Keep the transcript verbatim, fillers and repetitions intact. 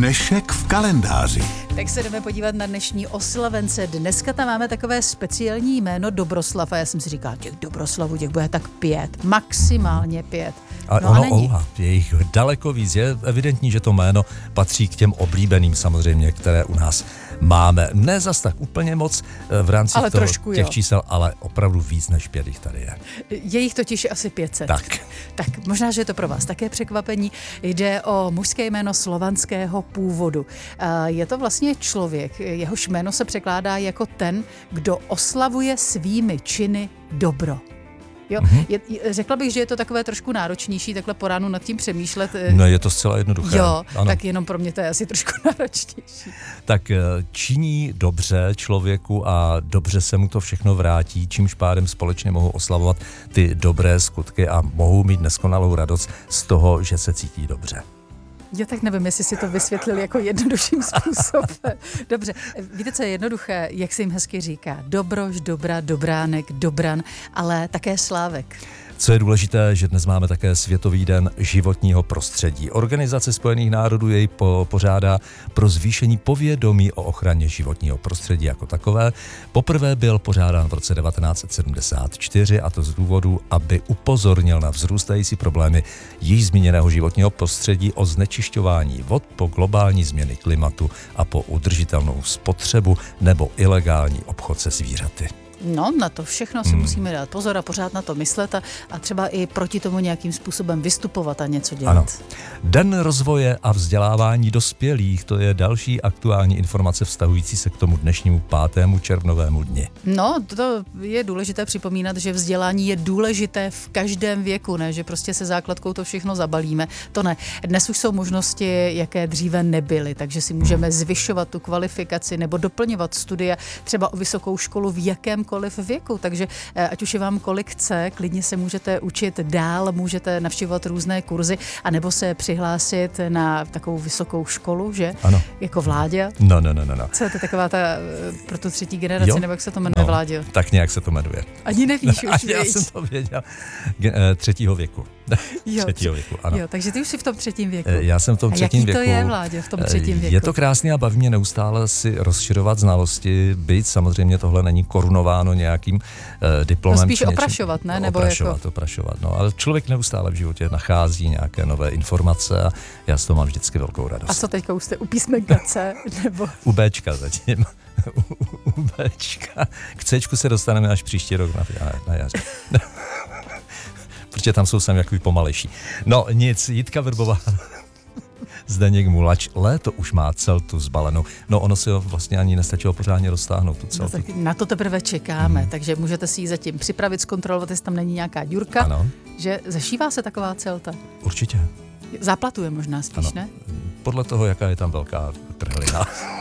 Dnešek v kalendáři. Tak se jdeme podívat na dnešní oslavence. Dneska tam máme takové speciální jméno Dobroslav a já jsem si říkal, těch Dobroslavů těch bude tak pět, maximálně pět. A no ono, a není. ouha, je jich daleko víc. Je evidentní, že to jméno patří k těm oblíbeným samozřejmě, které u nás máme. Ne zas tak úplně moc v rámci ale toho, trošku, těch jo. čísel, ale opravdu víc než pět jich tady je. Je jich totiž asi pět set. Tak. Tak možná, že je to pro vás také překvapení. Jde o mužské jméno slovanského původu. Je to vlastně člověk, jehož jméno se překládá jako ten, kdo oslavuje svými činy dobro. Jo, mm-hmm. je, řekla bych, že je to takové trošku náročnější, takhle po ránu nad tím přemýšlet. No je to zcela jednoduché. Jo, ano. Tak jenom pro mě to je asi trošku náročnější. Tak činí dobře člověku a dobře se mu to všechno vrátí, čímž pádem společně mohou oslavovat ty dobré skutky a mohou mít neskonalou radost z toho, že se cítí dobře. Já tak nevím, jestli si to vysvětlili jako jednodušším způsobem. Dobře, víte, co je jednoduché, jak se jim hezky říká? Dobrož, dobra, dobránek, dobran, ale také slávek. Co je důležité, že dnes máme také Světový den životního prostředí. Organizace Spojených národů jej po, pořádá pro zvýšení povědomí o ochraně životního prostředí jako takové. Poprvé byl pořádán v roce devatenáct set sedmdesát čtyři a to z důvodu, aby upozornil na vzrůstající problémy již zmíněného životního prostředí, o znečišťování vod, po globální změny klimatu a po udržitelnou spotřebu nebo ilegální obchod se zvířaty. No, na to všechno si hmm. musíme dát pozor a pořád na to myslet a, a třeba i proti tomu nějakým způsobem vystupovat a něco dělat. Ano. Den rozvoje a vzdělávání dospělých, to je další aktuální informace vztahující se k tomu dnešnímu pátému červnovému dni. No, to je důležité připomínat, že vzdělání je důležité v každém věku, ne, že prostě se základkou to všechno zabalíme. To ne. Dnes už jsou možnosti, jaké dříve nebyly, takže si můžeme hmm. zvyšovat tu kvalifikaci nebo doplňovat studia třeba o vysokou školu v jakém věku, takže ať už je vám kolik chce, klidně se můžete učit dál, můžete navštěvovat různé kurzy, anebo se přihlásit na takovou vysokou školu, že? Ano. Jako Vláďa. No, no, no, no, no. Co je to taková ta pro tu třetí generaci, jo? nebo jak se to jmenuje, no, Vláďo? Tak nějak se to jmenuje. Ani nevíš no, už, Já víš. jsem to věděl. Třetího věku. Jo, třetího věku, ano. Jo, takže ty už jsi v tom třetím věku. Já jsem v tom a třetím jaký věku. to je, Vláďo, v tom třetím věku? Je to krásný a baví mě neustále si rozširovat znalosti, byť samozřejmě tohle není korunováno nějakým uh, diplomem. No spíš oprašovat, ne? Nebo oprašovat, jako... oprašovat, no. Ale člověk neustále v životě nachází nějaké nové informace a já z toho mám vždycky velkou radost. A co teďka už jste u písmenka C? Nebo... U Bčka zatím. u, u Bčka. K Cčku se dostaneme až příští rok na, na jaře. Protože tam jsou sami jakoby pomalejší. No nic, Jitka Vrbová, Zdeněk Mulač, léto už má celtu zbalenou. No ono si ho vlastně ani nestačilo pořádně roztáhnout tu celtu. No, tak na to teprve čekáme, hmm. takže můžete si ji zatím připravit, zkontrolovat, jestli tam není nějaká ďurka. Ano. Že zašívá se taková celta. Určitě. Záplatuje možná spíš, ano. ne? Podle toho, jaká je tam velká trhlina.